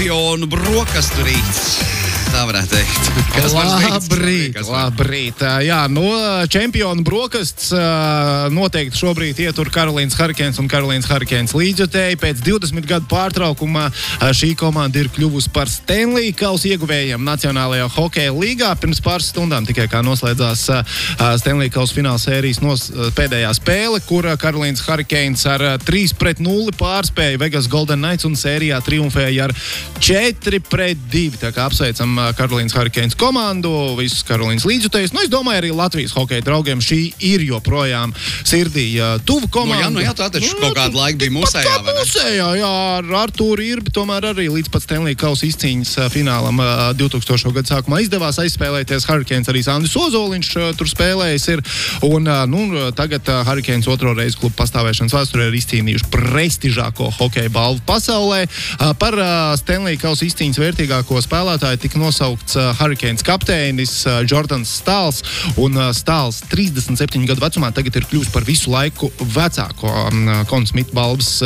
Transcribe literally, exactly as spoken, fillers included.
čempionu brokastu rīts. Tā varētu teikt. Kas labrīt, labrīt. Jā, no čempionu brokasts noteikti šobrīd ietur Karolīnas Hurricanes un Karolīnas Hurricanes līdzjutēji. Pēc divdesmit gadu pārtraukumā šī komanda ir kļuvusi par Stanley Kausa ieguvējiem Nacionālajā hokeja līgā. Pirms pāris stundām tikai kā noslēdzās Stanley Kausa fināla sērijas nos, pēdējā spēle, kur Karolīnas Hurricanes ar trīs pret nulli pārspēja Vegas Golden Knights un sērijā triumfēja ar četri pret divi. Tā kā apsveicam Karolīnas Hurricanes komandu, visus Karolīnas līdzjutējus. Nu, es domāju, arī Latvijas hokeja draugiem šī ir joprojām sirdī tuva komanda. Nu, jā, nu, jā, tā taču kaut kādu laiku bija musējā, vai ne? Musējā, jā, ar Artūru Irbi tomēr arī līdz pat Stanley Kausa izcīņas finālam divtūkstošo gadu sākumā izdevās aizspēlēties. Hurricanes arī Sandis Ozoliņš tur spēlējis ir. Un, nu, tagad Hurricanes otro reizi klubu pastāvēšanas vēsturē ir izcīnījuši prestižāko hokeja balvu pasaulē. Par Stanley Kausa izcīņas vērtīgāko spēlētāju tika nosaukts Hurricanes kapteinis Jordans Stāls, un Stāls trīsdesmit septiņu gadu vecumā tagad ir kļuvis par visu laiku vecāko Conn Smith balvas